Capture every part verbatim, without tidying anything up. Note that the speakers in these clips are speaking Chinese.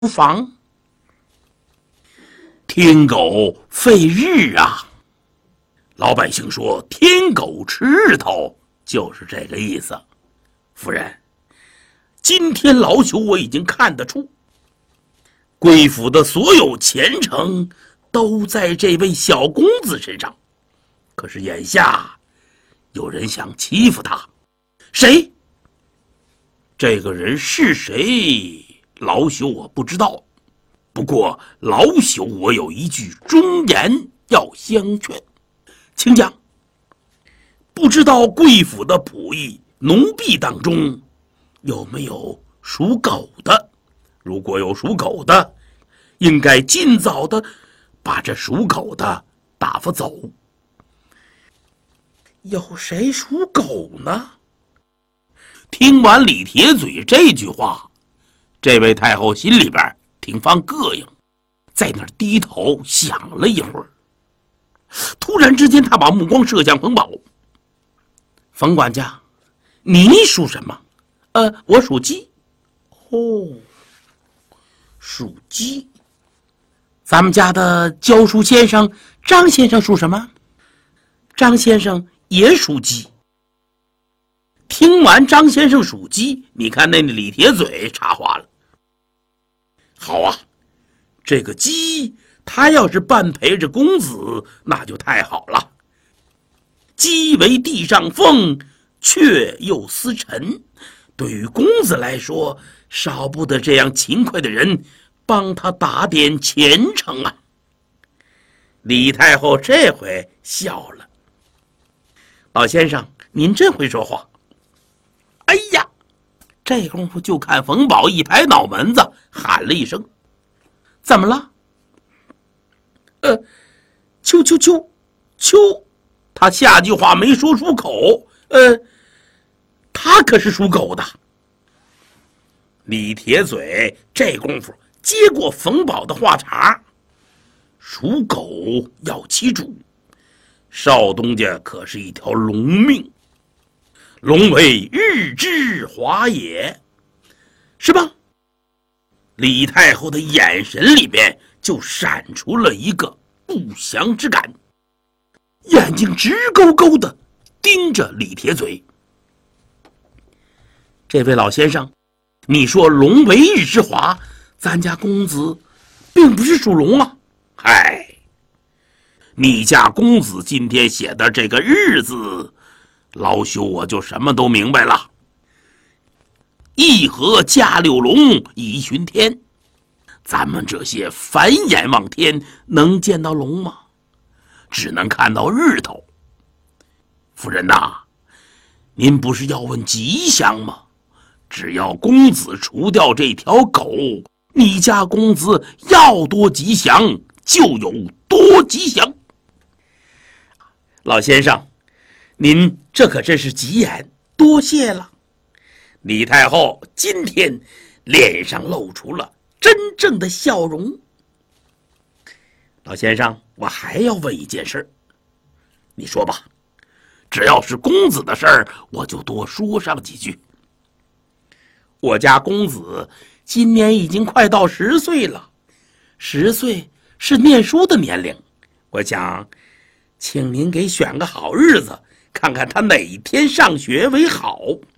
房。天狗吠日啊！老百姓说天狗吃日头，就是这个意思。夫人，今天老朽我已经看得出，贵府的所有前程都在这位小公子身上，可是眼下有人想欺负他。谁？这个人是谁？老朽我不知道，不过老朽我有一句忠言要相劝，请讲。不知道贵府的仆役奴婢当中有没有属狗的？如果有属狗的，应该尽早的把这属狗的打发走。有谁属狗呢？听完李铁嘴这句话，这位太后心里边挺犯膈应，在那儿低头想了一会儿。突然之间，他把目光射向冯宝。冯管家，你属什么？呃，我属鸡。哦，属鸡。咱们家的教书先生张先生属什么？张先生也属鸡。听完张先生属鸡，你看那李铁嘴插话了。好啊，这个鸡他要是伴陪着公子，那就太好了。鸡为地上凤，雀又思尘。对于公子来说，少不得这样勤快的人帮他打点前程啊。李太后这回笑了。老先生，您真会说话。哎呀，这功夫就看冯宝一拍脑门子，喊了一声：“怎么了？”呃，秋秋秋秋，他下句话没说出口。呃，他可是属狗的。李铁嘴这功夫接过冯宝的话茬：“属狗要其主，少东家可是一条龙命。龙为日之华也，是吧？”李太后的眼神里边就闪出了一个不祥之感，眼睛直勾勾的盯着李铁嘴。这位老先生，你说龙为日之华，咱家公子并不是属龙啊。嗨，你家公子今天写的这个日字，老朽我就什么都明白了。一河驾六龙，一巡天。咱们这些繁眼望天，能见到龙吗？只能看到日头。夫人呐，您不是要问吉祥吗？只要公子除掉这条狗，你家公子要多吉祥就有多吉祥。老先生，您这可真是吉言，多谢了。李太后今天脸上露出了真正的笑容。老先生，我还要问一件事，你说吧，只要是公子的事儿，我就多说上几句。我家公子今年已经快到十岁了，十岁是念书的年龄，我想请您给选个好日子，看看他哪天上学为好。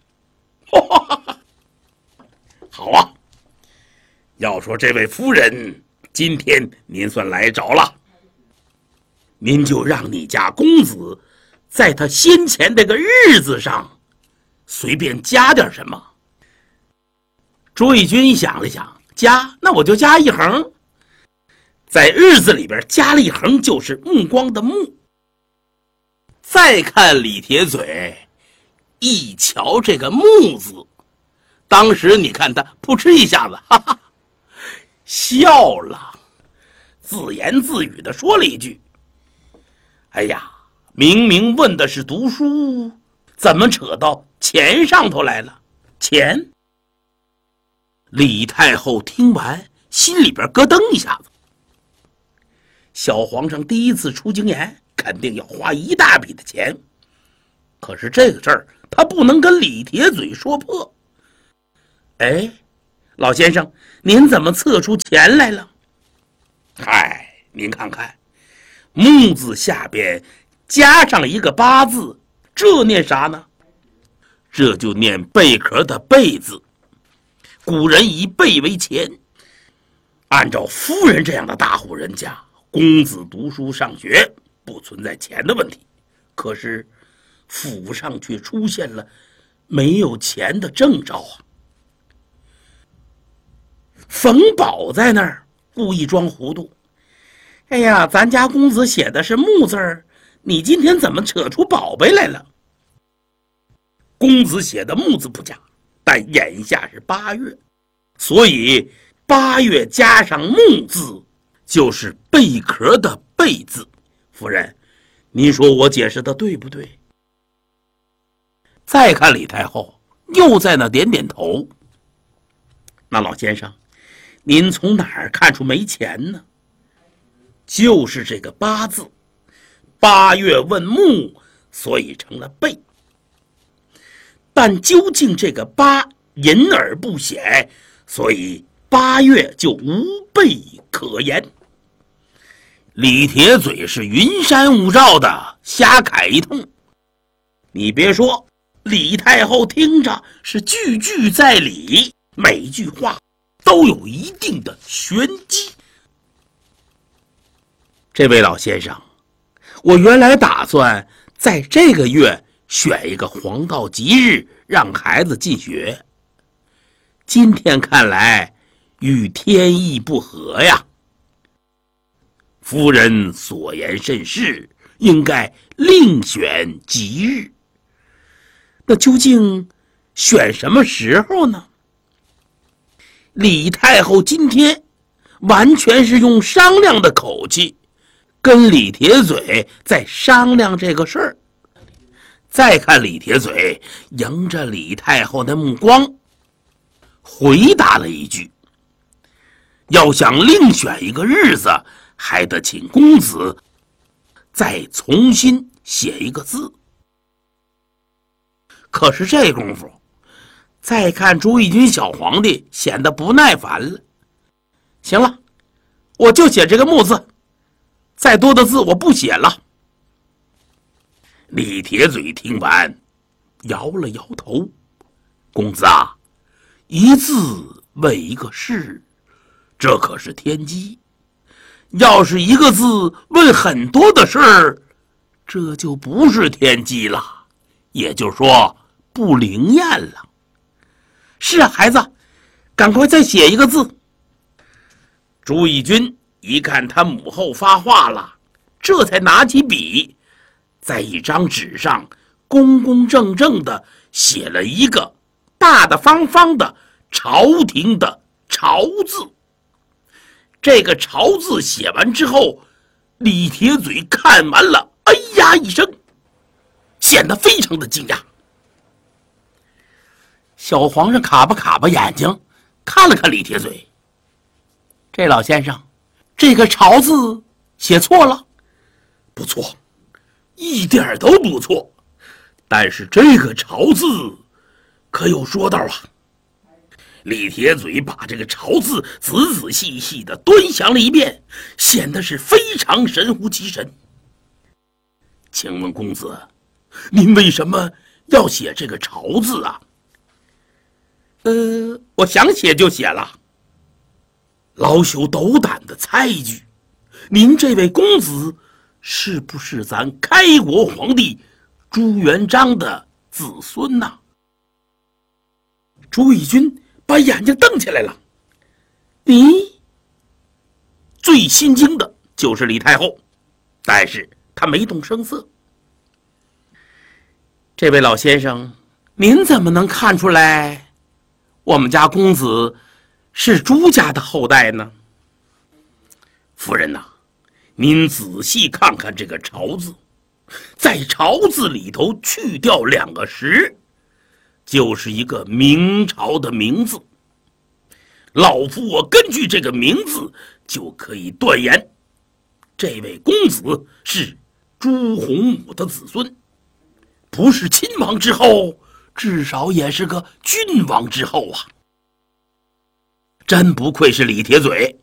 好啊，要说这位夫人，今天您算来着了，您就让你家公子在他先前这个日子上随便加点什么。卓义军想了想，加，那我就加一横，在日子里边加了一横，就是目光的目。再看李铁嘴，一瞧这个木字，当时你看他扑哧一下子，哈哈，笑了，自言自语地说了一句：“哎呀，明明问的是读书，怎么扯到钱上头来了？钱？”李太后听完，心里边咯噔一下子。小皇上第一次出京盐，肯定要花一大笔的钱，可是这个事儿他不能跟李铁嘴说破。哎， 老先生，您怎么测出钱来了？嗨，您看看，木字下边加上一个八字，这念啥呢？这就念贝壳的贝字。古人以贝为钱，按照夫人这样的大户人家，公子读书上学不存在钱的问题，可是府上却出现了没有钱的征兆啊。冯宝在那儿故意装糊涂，哎呀，咱家公子写的是木字儿，你今天怎么扯出宝贝来了？公子写的木字不假，但眼下是八月，所以八月加上木字就是贝壳的贝字。夫人，您说我解释的对不对？再看李太后又在那点点头。那老先生，您从哪儿看出没钱呢？就是这个八字，八月问木，所以成了贝。但究竟这个八隐而不显，所以八月就无贝可言。李铁嘴是云山雾罩的瞎侃一通，你别说，李太后听着是句句在理，每句话都有一定的玄机。这位老先生，我原来打算在这个月选一个黄道吉日让孩子进学，今天看来与天意不合呀。夫人所言甚是，应该另选吉日。那究竟选什么时候呢？李太后今天完全是用商量的口气跟李铁嘴在商量这个事儿。再看李铁嘴迎着李太后的目光回答了一句，要想另选一个日子，还得请公子再重新写一个字。可是这功夫，再看朱翊钧小皇帝显得不耐烦了。行了，我就写这个木字，再多的字我不写了。李铁嘴听完摇了摇头，公子啊，一字为一个事，这可是天机。要是一个字问很多的事儿，这就不是天机了，也就是说不灵验了。是啊，孩子，赶快再写一个字。朱翊钧一看他母后发话了，这才拿起笔，在一张纸上公公正正的写了一个大大方方的朝廷的朝字。这个朝字写完之后，李铁嘴看完了，哎呀一声，显得非常的惊讶。小皇上卡巴卡巴眼睛看了看李铁嘴，这老先生，这个朝字写错了？不错，一点都不错，但是这个朝字可有说道啊。李铁嘴把这个朝字仔仔细细的端详了一遍，显得是非常神乎其神。请问公子，您为什么要写这个朝字啊？呃，我想写就写了。老朽斗胆的猜一句，您这位公子是不是咱开国皇帝朱元璋的子孙呐？朱翊钧把眼睛瞪起来了。你最心惊的就是李太后，但是他没动声色。这位老先生，您怎么能看出来我们家公子是朱家的后代呢？夫人呐、啊，您仔细看看这个朝字，在朝字里头去掉两个十，就是一个明朝的名字。老夫我根据这个名字就可以断言，这位公子是朱洪武的子孙，不是亲王之后，至少也是个郡王之后啊。 真不愧是李铁嘴，